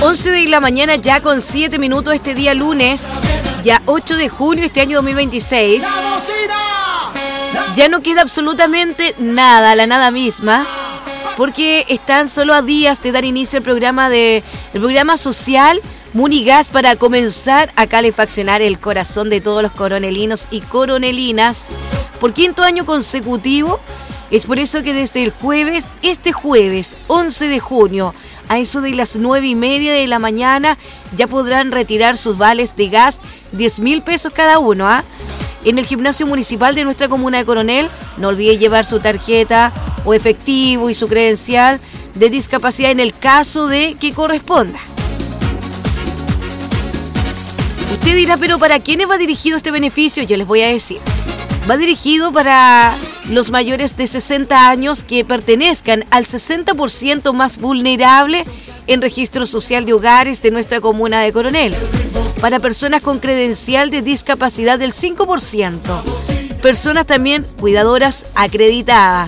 11 de la mañana ya con 7 minutos este día lunes, ya 8 de junio este año 2026. Ya no queda absolutamente nada, la nada misma, porque están solo a días de dar inicio al programa social Munigas para comenzar a calefaccionar el corazón de todos los coronelinos y coronelinas por quinto año consecutivo. Es por eso que desde este jueves 11 de junio, a eso de las 9:30 de la mañana, ya podrán retirar sus vales de gas, 10.000 pesos cada uno, en el gimnasio municipal de nuestra comuna de Coronel. No olvide llevar su tarjeta o efectivo y su credencial de discapacidad en el caso de que corresponda. Usted dirá, pero ¿para quiénes va dirigido este beneficio? Yo les voy a decir. Va dirigido para los mayores de 60 años que pertenezcan al 60% más vulnerable en registro social de hogares de nuestra comuna de Coronel. Para personas con credencial de discapacidad del 5%. Personas también cuidadoras acreditadas.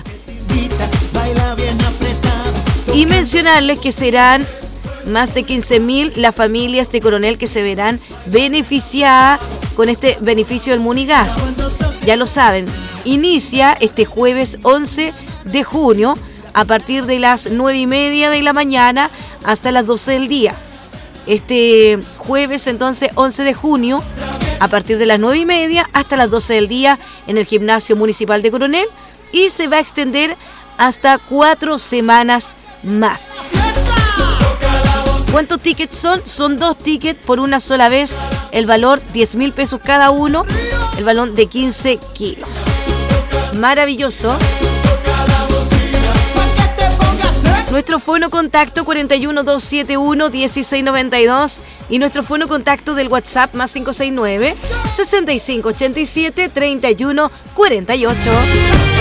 Y mencionarles que serán más de 15.000 las familias de Coronel que se verán beneficiadas con este beneficio del Munigas. Ya lo saben, inicia este jueves 11 de junio a partir de las 9:30 de la mañana hasta las 12 del día. Este jueves entonces 11 de junio a partir de las 9:30 hasta las 12 del día en el gimnasio municipal de Coronel, y se va a extender hasta 4 semanas más. ¿Cuántos tickets son? Son 2 tickets por una sola vez, el valor 10.000 pesos cada uno, el balón de 15 kilos. Maravilloso. Nuestro fono contacto 41271-1692 y nuestro fono contacto del WhatsApp más 569-6587-3148.